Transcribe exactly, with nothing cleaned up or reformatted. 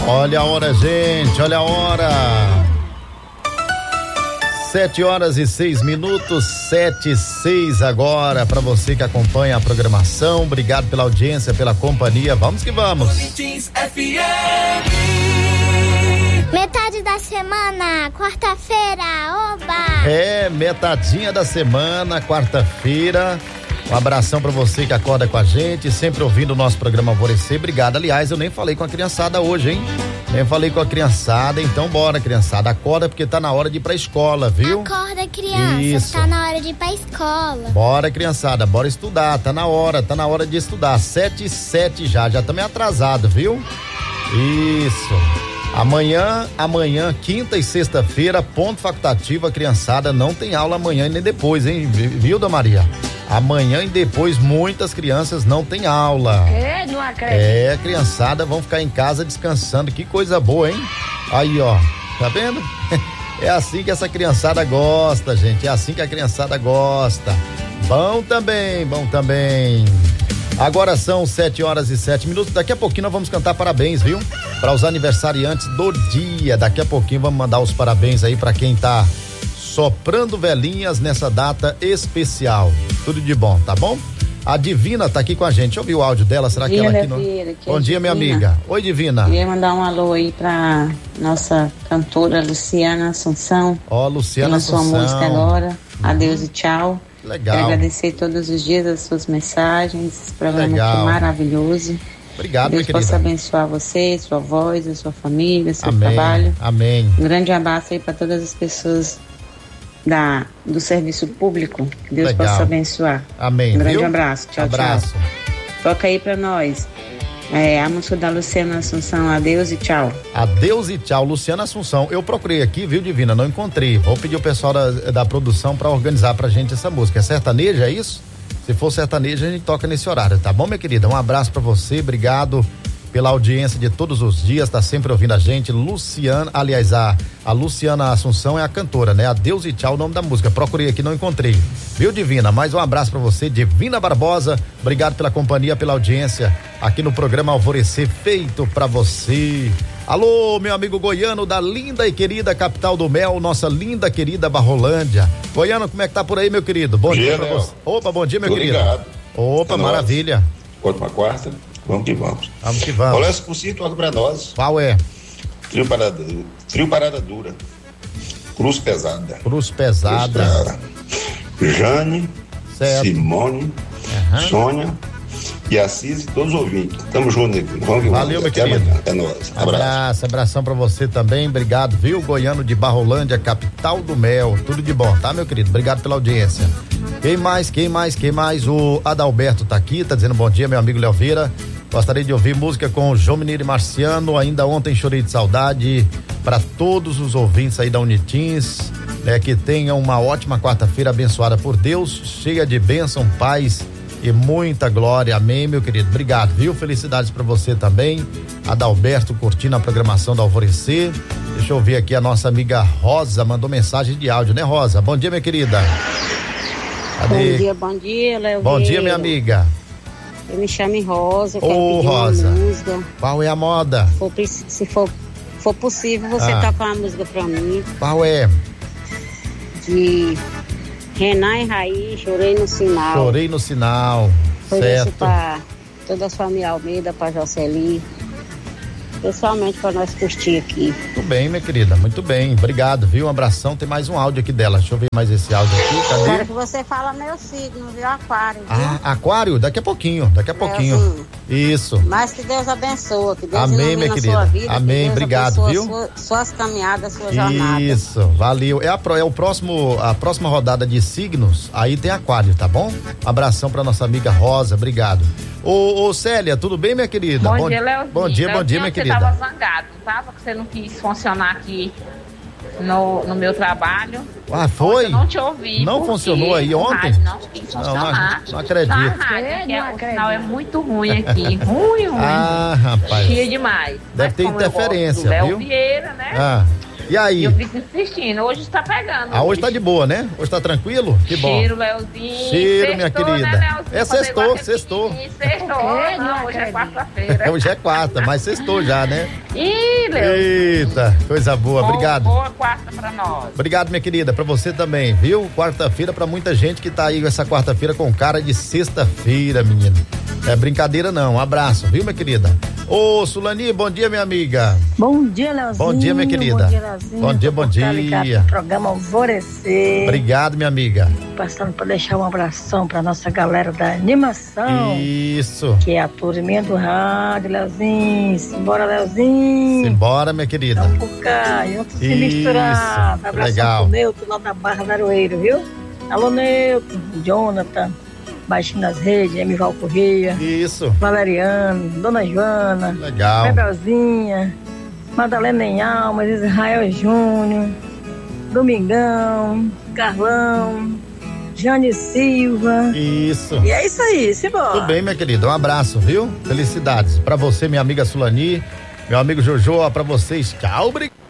Olha a hora, gente, olha a hora. Sete horas e seis minutos, sete e seis agora, para você que acompanha a programação. Obrigado pela audiência, pela companhia. Vamos que vamos. Metade da semana, quarta-feira, oba! É, metadinha da semana, quarta-feira. Um abração pra você que acorda com a gente, sempre ouvindo o nosso programa Alvorecer. Obrigado. Aliás, eu nem falei com a criançada hoje, hein? Nem falei com a criançada, então bora, criançada. Acorda porque tá na hora de ir pra escola, viu? Acorda, criança. Isso. Tá na hora de ir pra escola. Bora, criançada, bora estudar. Tá na hora, tá na hora de estudar. Sete e sete já, já estamos atrasados, viu? Isso. Amanhã, amanhã, quinta e sexta-feira, ponto facultativo, a criançada não tem aula amanhã e nem depois, hein? Viu, Dona Maria? Amanhã e depois muitas crianças não têm aula. É, não acredito. É, criançada vão ficar em casa descansando, que coisa boa, hein? Aí, ó, tá vendo? É assim que essa criançada gosta, gente, é assim que a criançada gosta. Bom também, bom também. Agora são sete horas e sete minutos. Daqui a pouquinho nós vamos cantar parabéns, viu? Para os aniversariantes do dia. Daqui a pouquinho vamos mandar os parabéns aí para quem tá soprando velhinhas nessa data especial. Tudo de bom, tá bom? A Divina tá aqui com a gente. Deixa eu ouvir o áudio dela. Será que ela aqui não? Bom dia, minha amiga. Oi, Divina. Queria mandar um alô aí pra nossa cantora Luciana Assunção. Ó, Luciana Assunção. Sua música agora. Adeus e tchau. Legal. Quero agradecer todos os dias as suas mensagens. Esse programa Legal. aqui maravilhoso. Obrigado, Deus minha querida. possa abençoar você, sua voz, a sua família, seu Amém. trabalho. Amém. Um grande abraço aí para todas as pessoas da, do serviço público. Que Deus Legal. possa abençoar. Amém. Um grande viu? abraço. Tchau, abraço. tchau. Toca aí para nós. É, a música da Luciana Assunção, adeus e tchau. Adeus e tchau, Luciana Assunção. Eu procurei aqui, viu, Divina? Não encontrei. Vou pedir o pessoal da, da produção para organizar pra gente essa música. É sertaneja, é isso? Se for sertaneja, a gente toca nesse horário, tá bom, minha querida? Um abraço pra você, obrigado pela audiência de todos os dias, tá sempre ouvindo a gente. Luciana, aliás, a, a Luciana Assunção é a cantora, né? Adeus e tchau, o nome da música. Procurei aqui, não encontrei. Viu, Divina? Mais um abraço pra você, Divina Barbosa. Obrigado pela companhia, pela audiência aqui no programa Alvorecer, feito pra você. Alô, meu amigo goiano da linda e querida capital do mel, nossa linda querida Barrolândia. Goiano, como é que tá por aí, meu querido? Bom, bom dia, dia pra você. Opa, bom dia, meu Tô querido. Ligado. Opa, é maravilha. Ótima quarta, vamos que vamos. Vamos que vamos. Olha esse cursinho, toca pra nós. Qual é? Trio Parada, trio parada Dura. Cruz Pesada. Cruz Pesada. Cruz Pesada. Jane, certo. Simone, uhum. Sônia e Assis e todos os ouvintes. Tamo junto aqui. Vamos que Valeu, vamos. meu querido. É nóis. Abraço. Abraço, abração pra você também. Obrigado, viu? Goiano de Barrolândia, capital do mel. Tudo de bom, tá, meu querido? Obrigado pela audiência. Quem mais, quem mais, quem mais? O Adalberto tá aqui, tá dizendo bom dia, meu amigo Léo Vieira. Gostaria de ouvir música com o João Mineiro e Marciano. Ainda ontem chorei de saudade. Para todos os ouvintes aí da Unitins, né, que tenham uma ótima quarta-feira abençoada por Deus, cheia de bênção, paz e muita glória. Amém, meu querido. Obrigado, viu? Felicidades para você também. Adalberto curtindo a programação do Alvorecer. Deixa eu ver aqui, a nossa amiga Rosa mandou mensagem de áudio, né, Rosa? Bom dia, minha querida. Cadê? Bom dia, bom dia, Léo. Bom dia, minha amiga. Eu me chamo Rosa. Ô, oh, Rosa. Música. Qual é a moda? For, se for, for possível, você ah. toca uma música pra mim. Qual é? De Renan e Raí, Chorei no Sinal. Chorei no Sinal. Foi certo. Isso pra toda a família Almeida, pra Jocely. Pessoalmente pra nós curtir aqui. Muito bem, minha querida, muito bem, obrigado, viu? Um abração, tem mais um áudio aqui dela, deixa eu ver mais esse áudio aqui, cadê? Quero que você fala meu signo, viu? Aquário, viu? Ah, aquário, daqui a pouquinho, daqui a pouquinho. Assim, isso. Mas que Deus abençoe, que Deus Amém, minha querida. Sua vida, amém, obrigado, viu? Sua, suas caminhadas, sua jornada. Isso, valeu. É, a, é o próximo, a próxima rodada de signos, aí tem aquário, tá bom? Um abração pra nossa amiga Rosa, obrigado. Ô, ô Célia, tudo bem, minha querida? Bom, bom dia, Leozinho. Bom dia, bom dia, minha você querida. Você tava zangado, não tava? Que você não quis funcionar aqui no, no meu trabalho. Ah, foi? Eu não te ouvi. Não funcionou aí ontem? Não quis funcionar. Não, não acredito. Tá, rádio, é, é, o sinal é muito ruim aqui. ruim, ruim. Ah, rapaz. Chia demais. Deve ter interferência, Léo viu? Vieira, né? Ah. E aí? E eu fico insistindo, hoje está pegando. Ah, hoje tá de boa, né? Hoje tá tranquilo? Que bom. Cheiro, Leozinho. Cheiro, minha Sextou, querida. Né, Leozinho? É sextou, sextou. Sextou, não, hoje é quarta-feira. Hoje é quarta, mas sextou já, né? Ih, Leozinho. Eita, coisa boa, Bom, obrigado. Boa quarta pra nós. Obrigado, minha querida, pra você também, viu? Quarta-feira pra muita gente que tá aí essa quarta-feira com cara de sexta-feira, menino. É brincadeira não, um abraço, viu, minha querida? Ô, Sulani, bom dia, minha amiga. Bom dia, Leozinho. Bom dia, minha querida. Bom dia, Leozinho. Bom dia, bom dia. Programa Alvorecer. Obrigado, minha amiga. Passando para deixar um abração pra nossa galera da animação. Isso. Que é a turminha do rádio, Leozinho. Simbora, Leozinho. Simbora, minha querida. Vamos por cá, juntos se misturar. Abração legal. pro Newton, lá da Barra da Aroeiro, viu? Alô, Newton, Jonathan, Baixinho das Redes, Emival Corrêa. Isso. Valeriano, Dona Joana. Legal. Bebelzinha, Madalena em Almas, Israel Júnior, Domingão, Carlão, Jane Silva. Isso. E é isso aí, simbora. Tudo bem, minha querida, um abraço, viu? Felicidades pra você, minha amiga Sulani, meu amigo Jojo, ó, pra vocês, tchau, obrigado.